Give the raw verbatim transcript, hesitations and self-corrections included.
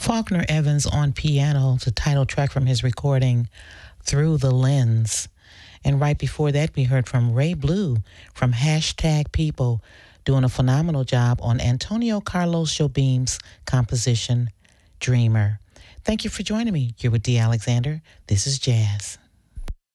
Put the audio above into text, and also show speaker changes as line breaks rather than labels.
Faulkner Evans on piano, the title track from his recording, Through the Lens. And right before that, we heard from Ray Blue from Hashtag People, doing a phenomenal job on Antonio Carlos Jobim's composition, Dreamer. Thank you for joining me. You're with Dee Alexander. This is Jazz.